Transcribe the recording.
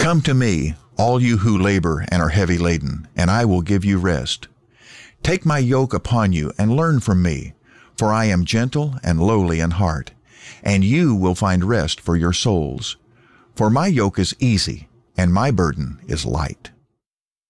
Come to me, all you who labor and are heavy laden, and I will give you rest. Take my yoke upon you and learn from me, for I am gentle and lowly in heart, and you will find rest for your souls. For my yoke is easy, and my burden is light.